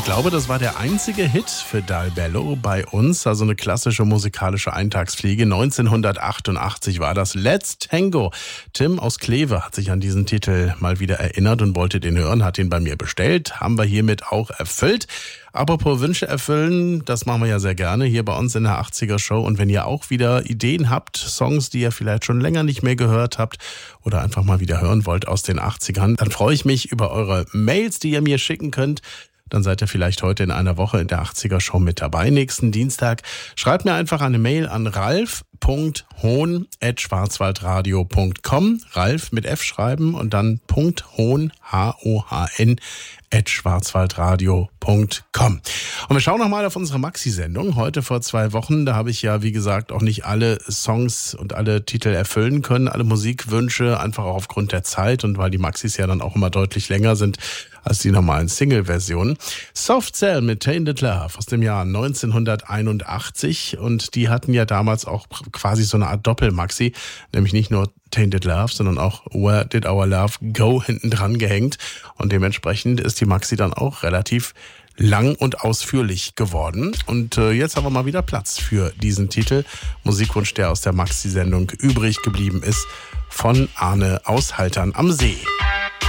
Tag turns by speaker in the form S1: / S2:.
S1: glaube, das war der einzige Hit für Dal Bello bei uns, also eine klassische musikalische Eintagsfliege. 1988 war das Let's Tango. Tim aus Kleve hat sich an diesen Titel mal wieder erinnert und wollte den hören, hat ihn bei mir bestellt, haben wir hiermit auch erfüllt. Apropos Wünsche erfüllen, das machen wir ja sehr gerne hier bei uns in der 80er Show. Und wenn ihr auch wieder Ideen habt, Songs, die ihr vielleicht schon länger nicht mehr gehört habt oder einfach mal wieder hören wollt aus den 80ern, dann freue ich mich über eure Mails, die ihr mir schicken könnt. Dann seid ihr vielleicht heute in einer Woche in der 80er Show mit dabei. Nächsten Dienstag schreibt mir einfach eine Mail an ralf.hohn@schwarzwaldradio.com. Ralf mit F schreiben und dann .hohn, H-O-H-N, @schwarzwaldradio.com. Und wir schauen nochmal auf unsere Maxi-Sendung. Heute vor 2 Wochen, da habe ich ja, wie gesagt, auch nicht alle Songs und alle Titel erfüllen können, alle Musikwünsche, einfach auch aufgrund der Zeit und weil die Maxis ja dann auch immer deutlich länger sind als die normalen Single-Versionen. Soft Cell mit Tainted Love aus dem Jahr 1981 und die hatten ja damals auch quasi so eine Art Doppel-Maxi, nämlich nicht nur Tainted Love, sondern auch Where Did Our Love Go hinten dran gehängt und dementsprechend ist die Maxi dann auch relativ lang und ausführlich geworden. Und jetzt haben wir mal wieder Platz für diesen Titel. Musikwunsch, der aus der Maxi-Sendung übrig geblieben ist, von Arne aus Haltern am See.